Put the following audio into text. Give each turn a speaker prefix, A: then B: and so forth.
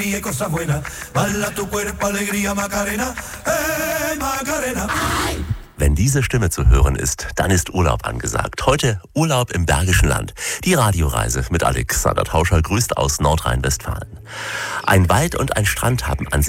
A: Cosa buena, baila tu cuerpo, alegría, Macarena, Macarena.
B: Wenn diese Stimme zu hören ist, dann ist Urlaub angesagt. Heute Urlaub im Bergischen Land. Die Radioreise mit Alexander Tauscher grüßt aus Nordrhein-Westfalen. Ein Wald und ein Strand haben an